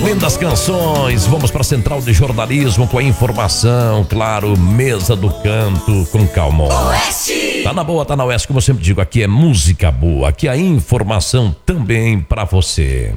Momento das canções, vamos para a Central de Jornalismo com a informação, claro, Mesa do Canto com Calma. Oeste! Tá na boa, tá na Oeste, como eu sempre digo, aqui é música boa, aqui é a informação também para você.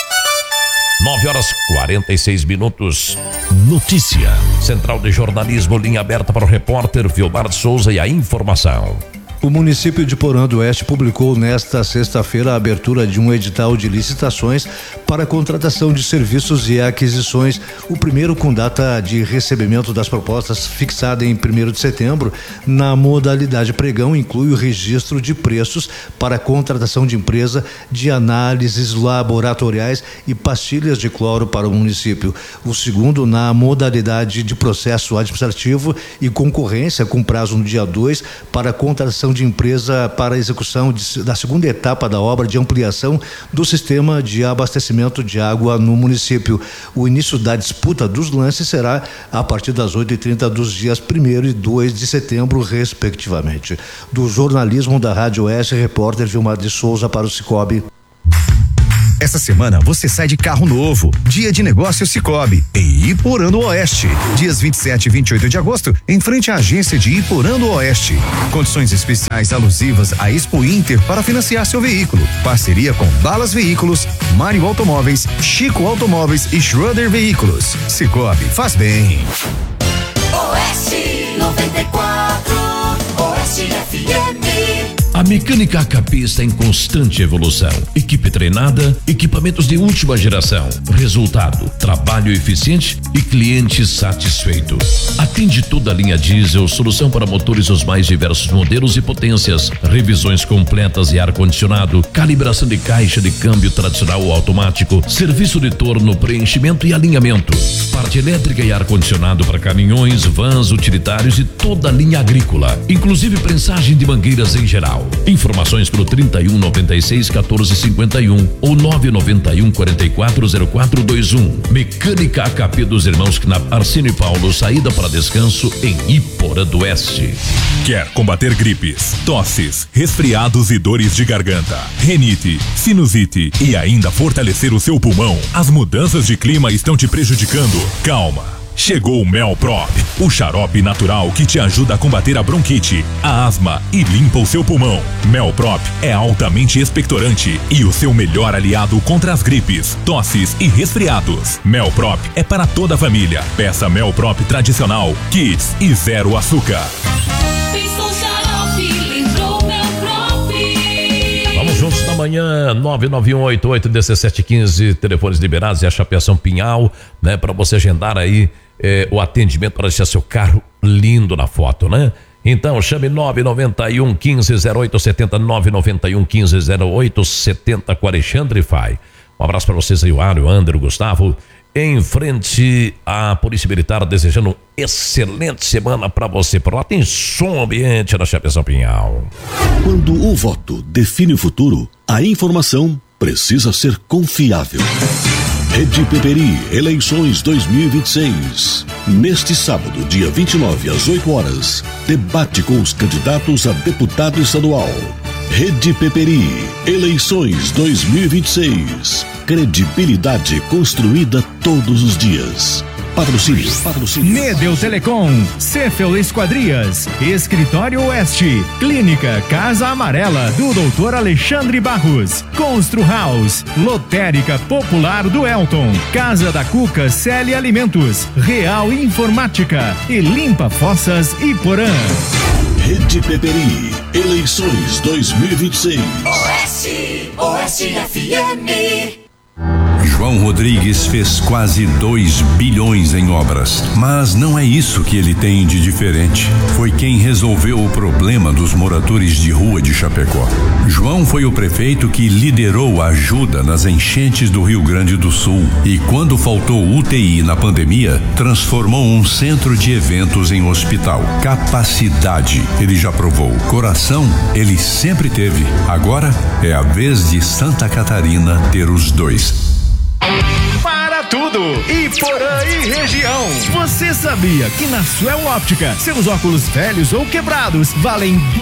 9h46. Notícia. Central de Jornalismo, linha aberta para o repórter Vilmar Souza e a informação. O município de Porã do Oeste publicou nesta sexta-feira a abertura de um edital de licitações para a contratação de serviços e aquisições, o primeiro com data de recebimento das propostas fixada em 1º de setembro. Na modalidade pregão, inclui o registro de preços para a contratação de empresa de análises laboratoriais e pastilhas de cloro para o município. O segundo, na modalidade de processo administrativo e concorrência, com prazo no dia 2, para a contratação de empresa para a execução da segunda etapa da obra de ampliação do sistema de abastecimento de água no município. O início da disputa dos lances será a partir das 8h30 dos dias 1º e 2 de setembro, respectivamente. Do jornalismo da Rádio Oeste, repórter Vilmar de Souza para o Cicobi. Essa semana você sai de carro novo. Dia de negócio Cicobi, em Iporã do Oeste. Dias 27 e 28 de agosto, em frente à agência de Iporã do Oeste. Condições especiais alusivas à Expo Inter para financiar seu veículo. Parceria com Balas Veículos, Mário Automóveis, Chico Automóveis e Schroeder Veículos. Cicobi, faz bem. Oeste 94, Oeste FM. A Mecânica HP está em constante evolução. Equipe treinada, equipamentos de última geração. Resultado, trabalho eficiente e cliente satisfeito. Atende toda a linha diesel, solução para motores dos mais diversos modelos e potências, revisões completas e ar-condicionado, calibração de caixa de câmbio tradicional ou automático, serviço de torno, preenchimento e alinhamento, parte elétrica e ar-condicionado para caminhões, vans, utilitários e toda a linha agrícola, inclusive prensagem de mangueiras em geral. Informações pelo 3196-1451 ou 991-440421. Mecânica HP dos irmãos Knapp, Arcínio e Paulo, saída para descanso em Iporã do Oeste. Quer combater gripes, tosses, resfriados e dores de garganta, rinite, sinusite e ainda fortalecer o seu pulmão? As mudanças de clima estão te prejudicando? Calma! Chegou o Melprop, o xarope natural que te ajuda a combater a bronquite, a asma e limpa o seu pulmão. Melprop é altamente expectorante e o seu melhor aliado contra as gripes, tosses e resfriados. Melprop é para toda a família. Peça Melprop tradicional, Kids e zero açúcar. Vamos juntos na manhã, 991881715, telefones liberados e a Chapeação Pinhal, né? Para você agendar aí o atendimento para deixar seu carro lindo na foto, né? Então chame 991-150870, 991-150870 com Alexandre Fai. Um abraço para vocês aí, o Ário, o André, o Gustavo. Em frente à Polícia Militar, desejando excelente semana para você. Por lá tem som ambiente na Chapeação Pinhal. Quando o voto define o futuro, a informação precisa ser confiável. Rede Peperi, eleições 2026. Neste sábado, dia 29, às 8 horas, debate com os candidatos a deputado estadual. Rede Peperi, eleições 2026. Credibilidade construída todos os dias. Patrocínio. Medel Telecom, Cefel Esquadrias, Escritório Oeste, Clínica Casa Amarela do Dr. Alexandre Barros, Constru House, Lotérica Popular do Elton, Casa da Cuca Celi Alimentos, Real Informática e Limpa Fossas Iporã. Rede Peperi, eleições 2026. Oeste FM. João Rodrigues fez quase 2 bilhões em obras, mas não é isso que ele tem de diferente. Foi quem resolveu o problema dos moradores de rua de Chapecó. João foi o prefeito que liderou a ajuda nas enchentes do Rio Grande do Sul e, quando faltou UTI na pandemia, transformou um centro de eventos em hospital. Capacidade ele já provou. Coração ele sempre teve. Agora é a vez de Santa Catarina ter os dois. Para tudo, Iporã e região. Você sabia que na Suel Óptica, seus óculos velhos ou quebrados valem 12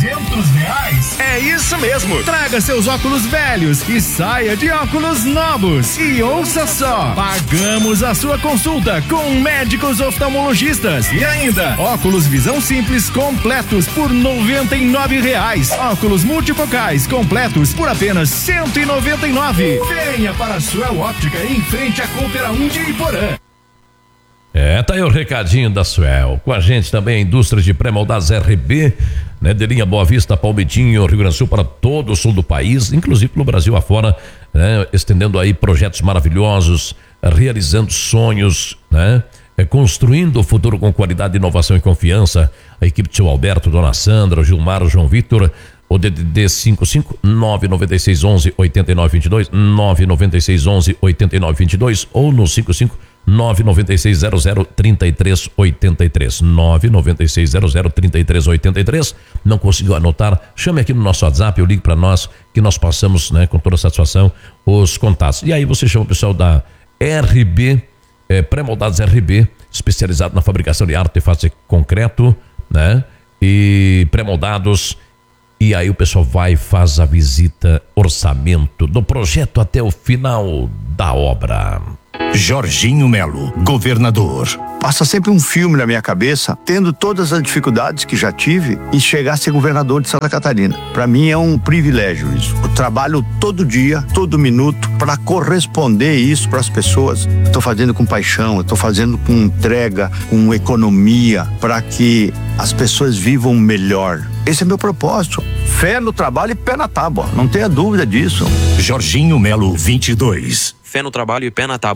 R$300? É isso mesmo. Traga seus óculos velhos e saia de óculos novos. E ouça só, pagamos a sua consulta com médicos oftalmologistas e ainda óculos visão simples completos por R$99. Óculos multifocais completos por apenas R$199. Venha para a Suel Óptica em frente à Coopera 1 de Iporã. Tá aí o recadinho da Suel. Com a gente também a indústria de pré-moldados RB, né? De linha Boa Vista, Palmitinho, Rio Grande do Sul, para todo o sul do país, inclusive pelo Brasil afora, né? Estendendo aí projetos maravilhosos, realizando sonhos, né? Construindo o futuro com qualidade, inovação e confiança. A equipe de seu Alberto, Dona Sandra, Gilmar, João Vitor, o DDD 55 996 11 89 22, 996 11 89 22 ou no 55 996 00 33 83, 996 00 33 83. Não conseguiu anotar? Chame aqui no nosso WhatsApp, eu ligo para nós que nós passamos, né, com toda satisfação os contatos. E aí você chama o pessoal da RB, pré-moldados RB, especializado na fabricação de artefatos de concreto, né? E pré-moldados. E aí o pessoal vai e faz a visita, orçamento do projeto até o final da obra. Jorginho Melo, governador. Passa sempre um filme na minha cabeça, tendo todas as dificuldades que já tive em chegar a ser governador de Santa Catarina. Para mim é um privilégio isso. Eu trabalho todo dia, todo minuto, para corresponder isso para as pessoas. Estou fazendo com paixão, estou fazendo com entrega, com economia, para que as pessoas vivam melhor. Esse é meu propósito. Fé no trabalho e pé na tábua, não tenha dúvida disso. Jorginho Melo 22. Fé no trabalho e pé na tábua.